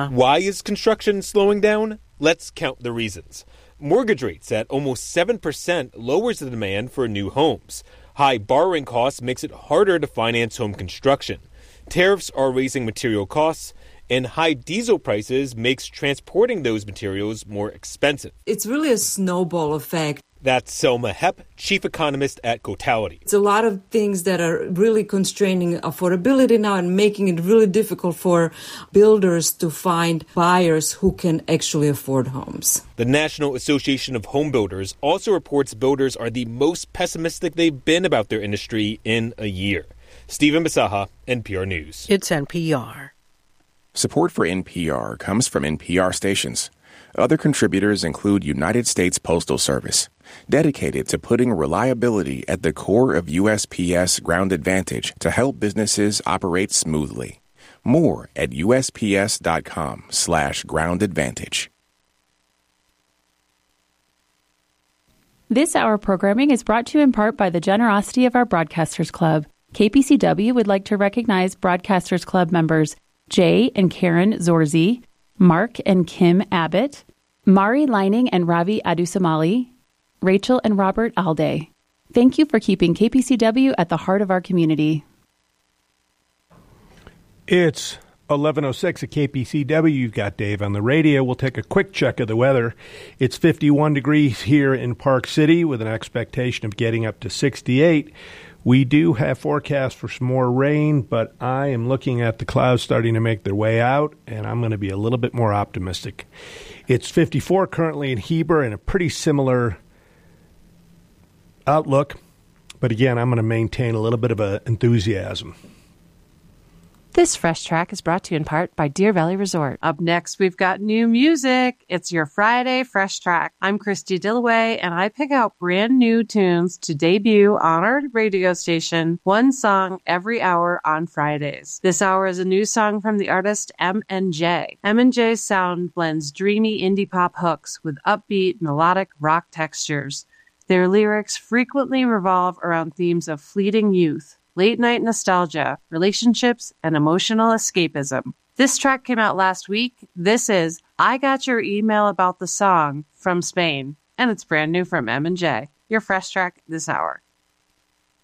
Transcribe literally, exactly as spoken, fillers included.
Why is construction slowing down? Let's count the reasons. Mortgage rates at almost seven percent lowers the demand for new homes. High borrowing costs makes it harder to finance home construction. Tariffs are raising material costs, and high diesel prices makes transporting those materials more expensive. It's really a snowball effect. That's Selma Hepp, chief economist at Cotality. It's a lot of things that are really constraining affordability now and making it really difficult for builders to find buyers who can actually afford homes. The National Association of Home Builders also reports builders are the most pessimistic they've been about their industry in a year. Stephen Basaha, N P R News. It's N P R. Support for N P R comes from N P R stations. Other contributors include United States Postal Service, dedicated to putting reliability at the core of U S P S Ground Advantage to help businesses operate smoothly. More at usps.com slash ground advantage. This hour programming is brought to you in part by the generosity of our Broadcasters Club. K P C W would like to recognize Broadcasters Club members Jay and Karen Zorzi, Mark and Kim Abbott, Mari Lining and Ravi Adusamali, Rachel and Robert Alday. Thank you for keeping K P C W at the heart of our community. It's eleven oh six at K P C W. You've got Dave on the radio. We'll take a quick check of the weather. It's fifty-one degrees here in Park City with an expectation of getting up to sixty-eight. We do have forecasts for some more rain, but I am looking at the clouds starting to make their way out, and I'm going to be a little bit more optimistic. It's fifty-four currently in Heber and a pretty similar outlook. But again, I'm going to maintain a little bit of an enthusiasm. This Fresh Track is brought to you in part by Deer Valley Resort. Up next, we've got new music. It's your Friday Fresh Track. I'm Christy Dillaway, and I pick out brand new tunes to debut on our radio station, one song every hour on Fridays. This hour is a new song from the artist M and J. M and J's sound blends dreamy indie pop hooks with upbeat, melodic rock textures. Their lyrics frequently revolve around themes of fleeting youth, late-night nostalgia, relationships, and emotional escapism. This track came out last week. This is I Got Your Email About the Song from Spain, and it's brand new from M and J. Your Fresh Track this hour.